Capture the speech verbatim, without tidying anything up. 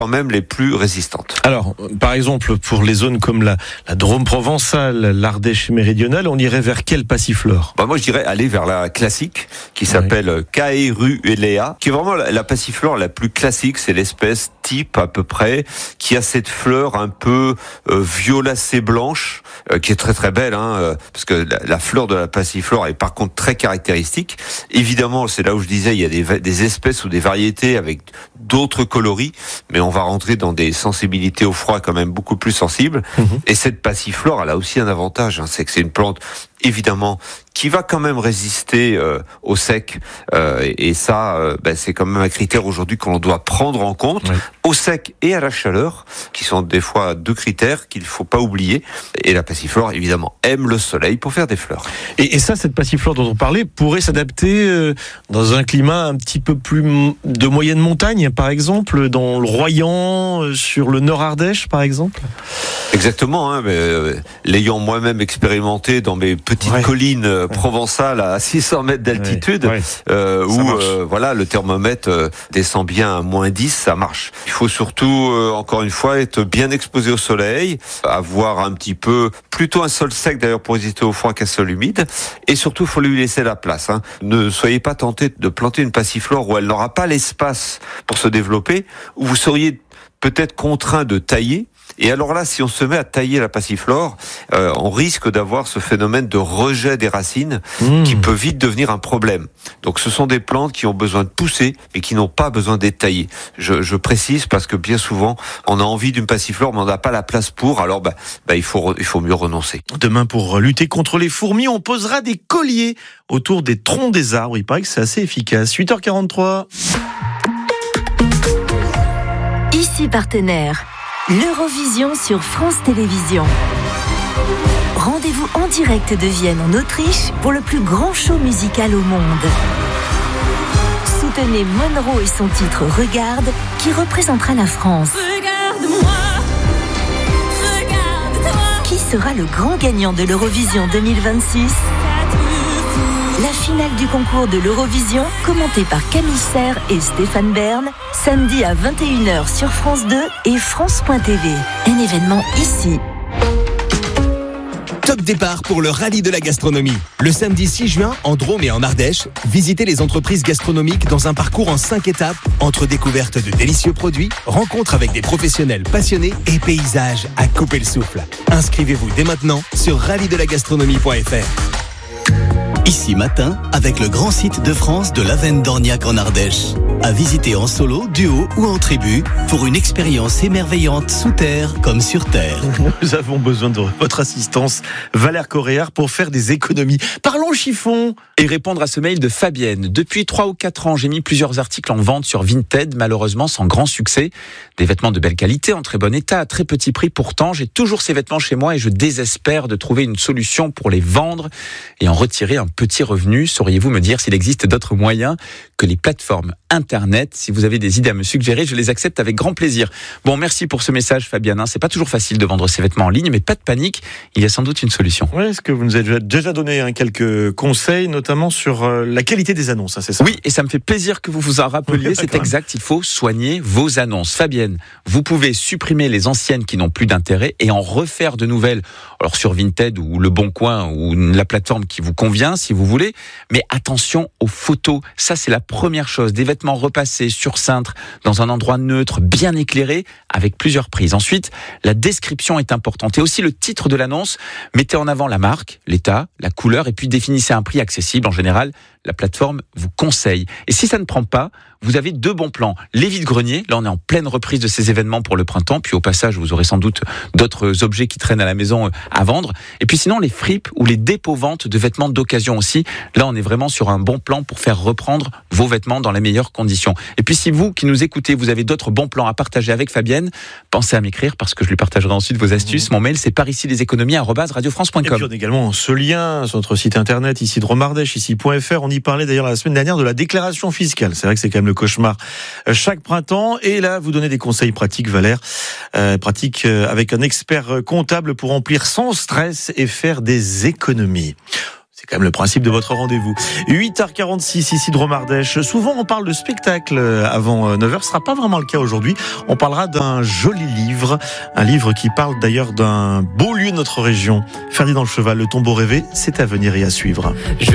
quand même les plus résistantes. Alors, par exemple, pour les zones comme la, la Drôme provençale, l'Ardèche méridionale, on irait vers quelle passiflore ? Bah moi, je dirais aller vers la classique, qui s'appelle oui. Caerulea, qui est vraiment la, la passiflore la plus classique. C'est l'espèce type, à peu près, qui a cette fleur un peu euh, violacée blanche, euh, qui est très très belle, hein, euh, parce que la, la fleur de la passiflore est par contre très caractéristique. Évidemment, c'est là où je disais, il y a des, des espèces ou des variétés avec d'autres coloris, mais on va rentrer dans des sensibilités au froid quand même beaucoup plus sensibles. Mmh. Et cette passiflore, elle a aussi un avantage, hein, c'est que c'est une plante évidemment qui va quand même résister euh, au sec, euh, et, et ça, euh, ben, c'est quand même un critère aujourd'hui qu'on doit prendre en compte, oui. au sec et à la chaleur, qui sont des fois deux critères qu'il faut pas oublier. Et la passiflore, évidemment, aime le soleil pour faire des fleurs. Et, et ça, cette passiflore dont on parlait pourrait s'adapter euh, dans un climat un petit peu plus m- de moyenne montagne, par exemple, dans le Royan, euh, sur le Nord Ardèche, par exemple. Exactement, hein, mais euh, l'ayant moi-même expérimenté dans mes petites ouais. collines euh, provençales à six cents mètres d'altitude, ouais. Ouais. Euh, où euh, voilà, le thermomètre euh, descend bien à moins dix, ça marche. Il faut surtout, euh, encore une fois, être bien exposé au soleil, avoir un petit peu, plutôt un sol sec d'ailleurs pour résister au froid qu'un sol humide, et surtout, il faut lui laisser la place. Hein. Ne soyez pas tenté de planter une passiflore où elle n'aura pas l'espace pour se développer, où vous seriez peut-être contraint de tailler. Et alors là, si on se met à tailler la passiflore, euh, on risque d'avoir ce phénomène de rejet des racines mmh. qui peut vite devenir un problème. Donc ce sont des plantes qui ont besoin de pousser et qui n'ont pas besoin d'être taillées. Je, je précise parce que bien souvent, on a envie d'une passiflore, mais on n'a pas la place pour, alors bah, bah, il faut, il faut mieux renoncer. Demain, pour lutter contre les fourmis, on posera des colliers autour des troncs des arbres. Il paraît que c'est assez efficace. huit heures quarante-trois. Ici partenaire. L'Eurovision sur France Télévisions. Rendez-vous en direct de Vienne en Autriche pour le plus grand show musical au monde. Soutenez Monroe et son titre Regarde qui représentera la France. Regarde-moi, regarde-toi. Qui sera le grand gagnant de l'Eurovision deux mille vingt-six ? La finale du concours de l'Eurovision, commentée par Camille Serre et Stéphane Bern, samedi à vingt et une heures sur France deux et France point T V. Un événement ici. Top départ pour le rallye de la gastronomie. Le samedi six juin, en Drôme et en Ardèche, visitez les entreprises gastronomiques dans un parcours en cinq étapes, entre découvertes de délicieux produits, rencontres avec des professionnels passionnés et paysages à couper le souffle. Inscrivez-vous dès maintenant sur rallye de la gastronomie point f r. Ici matin, avec le grand site de France de l'Avenne d'Orniac en Ardèche. À visiter en solo, duo ou en tribu pour une expérience émerveillante sous terre comme sur terre. Nous avons besoin de votre assistance, Valère Coréard, pour faire des économies. Parlons chiffon. Et répondre à ce mail de Fabienne. Depuis trois ou quatre ans, j'ai mis plusieurs articles en vente sur Vinted, malheureusement sans grand succès. Des vêtements de belle qualité, en très bon état, à très petit prix. Pourtant, j'ai toujours ces vêtements chez moi et je désespère de trouver une solution pour les vendre et en retirer un petit revenu. Sauriez-vous me dire s'il existe d'autres moyens que les plateformes Internet? Si vous avez des idées à me suggérer, je les accepte avec grand plaisir. Bon, merci pour ce message, Fabienne. Hein, c'est pas toujours facile de vendre ses vêtements en ligne, mais pas de panique, il y a sans doute une solution. Oui, est-ce que vous nous avez déjà donné hein, quelques conseils, notamment sur euh, la qualité des annonces, hein, c'est ça? Oui, et ça me fait plaisir que vous vous en rappeliez, c'est exact, il faut soigner vos annonces. Fabienne, vous pouvez supprimer les anciennes qui n'ont plus d'intérêt et en refaire de nouvelles, alors sur Vinted ou Le Bon Coin ou la plateforme qui vous convient, si vous voulez, mais attention aux photos, ça c'est la première chose, des vêtements repassés sur cintre, dans un endroit neutre, bien éclairé, avec plusieurs prises. Ensuite, la description est importante et aussi le titre de l'annonce. Mettez en avant la marque, l'état, la couleur et puis définissez un prix accessible. En général, la plateforme vous conseille. Et si ça ne prend pas, vous avez deux bons plans. Les vides-greniers, là on est en pleine reprise de ces événements pour le printemps, puis au passage vous aurez sans doute d'autres objets qui traînent à la maison à vendre. Et puis sinon les fripes ou les dépôts-ventes de vêtements d'occasion aussi, là on est vraiment sur un bon plan pour faire reprendre vos vêtements dans les meilleures conditions. Et puis si vous qui nous écoutez, vous avez d'autres bons plans à partager avec Fabienne, pensez à m'écrire parce que je lui partagerai ensuite vos astuces. Mmh. Mon mail c'est par ici les économies arobase radio france point com. Et puis on a également ce lien sur notre site internet ici Drôme Ardèche, ici .fr. On y parlait d'ailleurs la semaine dernière de la déclaration fiscale. C'est vrai que c'est quand même le cauchemar chaque printemps. Et là, vous donnez des conseils pratiques, Valère, euh, pratiques euh, avec un expert comptable pour remplir sans stress et faire des économies. C'est quand même le principe de votre rendez-vous. huit heures quarante-six, ici de Romardèche. Souvent, on parle de spectacle avant neuf heures. Ce sera pas vraiment le cas aujourd'hui. On parlera d'un joli livre. Un livre qui parle d'ailleurs d'un beau lieu de notre région. Ferdinand Cheval, Le Tombeau rêvé, c'est à venir et à suivre.